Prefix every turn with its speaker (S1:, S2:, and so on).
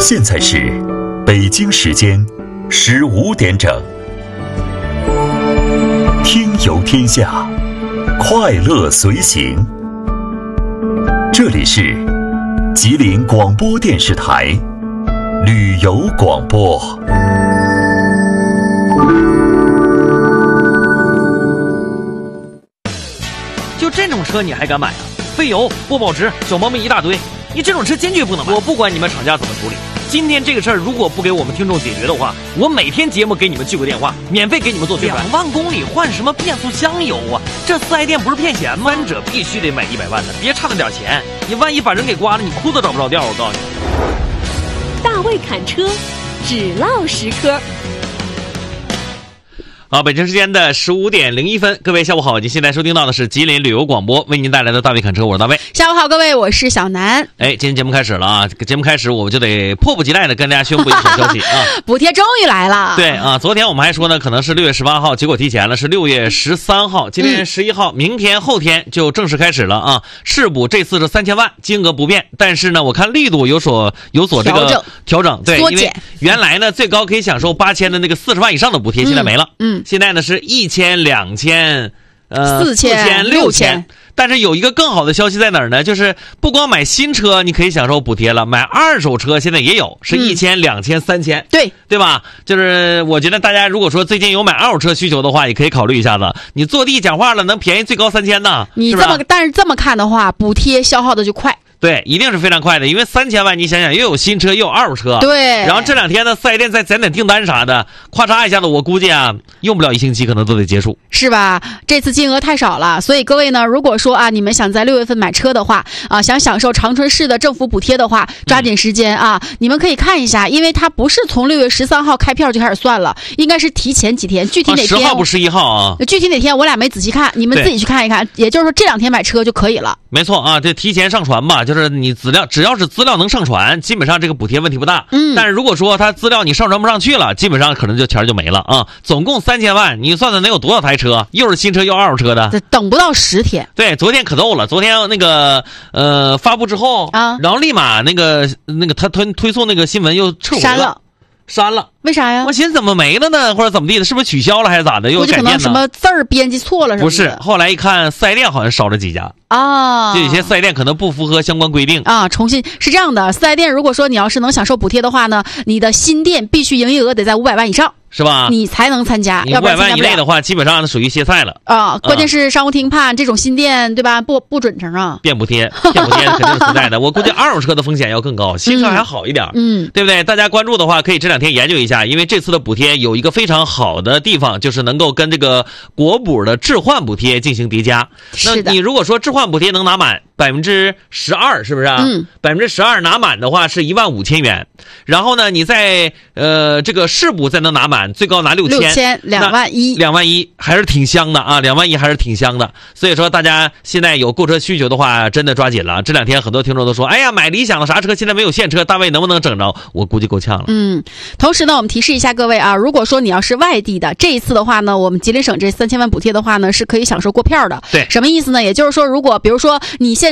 S1: 现在是北京时间15点整，听游天下，快乐随行。这里是吉林广播电视台旅游广播。
S2: 就这种车你还敢买啊？费油、不保值、小毛病一大堆，你这种车坚决不能买。我不管你们厂家怎么处理，今天这个事儿如果不给我们听众解决的话，我每天节目给你们记个电话，免费给你们做宣传。2万公里换什么变速箱油啊？这4S店不是骗钱吗？三者必须得买100万的，别差那点钱，你万一把人给刮了，你裤子找不着调。我告诉你，
S3: 大卫侃车，只唠实科。
S2: 好，北京时间的15点01分，各位下午好，您现在收听到的是吉林旅游广播为您带来的大卫侃车，我是大卫。
S4: 下午好，各位，我是小南。
S2: 今天节目开始了啊！这个节目开始，我们就得迫不及待的跟大家宣布一条消息啊！
S4: 补贴终于来了。
S2: 对啊，昨天我们还说呢，可能是6月18号，结果提前了，是6月13号。今天11号，明天后天就正式开始了啊！市补这次是3000万，金额不变，但是呢，我看力度有所这个调整，对，因为原来呢最高可以享受8000的那个40万以上的补贴，现在没了，现在呢是1000、2000、4000、6000。但是有一个更好的消息在哪儿呢？就是不光买新车你可以享受补贴了，买二手车现在也有，是1000、2000、3000，对吧？就是我觉得大家如果说最近有买二手车需求的话，也可以考虑一下子。你坐地讲话了，能便宜最高3000呢？
S4: 但是这么看的话，补贴消耗的就快。
S2: 对，一定是非常快的，因为3000万，你想想，又有新车又有二手车，
S4: 对。
S2: 然后这2天呢，4S店再攒点订单啥的，咔嚓一下子，我估计啊，用不了1星期可能都得结束，
S4: 是吧？这次金额太少了，所以各位呢，如果说啊，你们想在6月份买车的话啊，想享受长春市的政府补贴的话，抓紧时间啊，你们可以看一下，因为它不是从6月13号开票就开始算了，应该是提前几天，具体哪天？10
S2: 号不11号啊？
S4: 具体哪天我俩没仔细看，你们自己去看一看。也就是说，这2天买车就可以了。
S2: 没错啊，这提前上传吧，就是你只要是资料能上传，基本上这个补贴问题不大。但是如果说它资料你上传不上去了，基本上可能就钱就没了啊。总共3000万，你算算能有多少台车？又是新车又二手车的，
S4: 等不到10天。
S2: 对，昨天可逗了，昨天那个发布之后啊，然后立马那个他推送那个新闻又撤回了。删了，
S4: 为啥呀？
S2: 我寻思怎么没了呢，或者怎么地的，是不是取消了还是咋的？又改变呢？
S4: 可能什么字儿编辑错了什么的？
S2: 不是，后来一看4S店好像少了几家
S4: 啊，
S2: 就有些4S店可能不符合相关规定
S4: 啊。重新是这样的，4S店如果说你要是能享受补贴的话呢，你的新店必须营业额得在500万以上。
S2: 是吧？
S4: 你才能参加，
S2: 你500万以内的话，基本上属于歇菜了
S4: 啊。关键是商务厅判这种新店，对吧？不准成啊。
S2: 骗补贴肯定是存在的。我估计二手车的风险要更高，新车还好一点，对不对？大家关注的话，可以这2天研究一下，因为这次的补贴有一个非常好的地方，就是能够跟这个国补的置换补贴进行叠加。那你如果说置换补贴能拿满12%，是不是啊？12%拿满的话是15000元，然后呢，你在这个市补再能拿满。最高拿6000
S4: 2万一，
S2: 还是挺香的啊！2万一还是挺香的。所以说，大家现在有购车需求的话，真的抓紧了。这2天很多听众都说：“哎呀，买理想的啥车？现在没有现车，大卫能不能整着？”我估计够呛了。
S4: 同时呢，我们提示一下各位啊，如果说你要是外地的，这一次的话呢，我们吉林省这3000万补贴的话呢，是可以享受过票的。
S2: 对，
S4: 什么意思呢？也就是说，如果比如说你现